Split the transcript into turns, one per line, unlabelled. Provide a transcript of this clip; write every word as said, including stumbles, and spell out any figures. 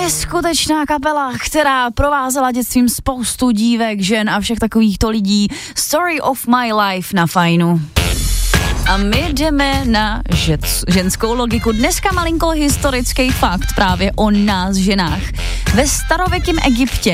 neskutečná kapela, která provázela dětstvím spoustu dívek, žen a všech takovýchto lidí. Story of my life na Fajnu. A my jdeme na žec, ženskou logiku. Dneska malinko historický fakt právě o nás ženách. Ve starověkém Egyptě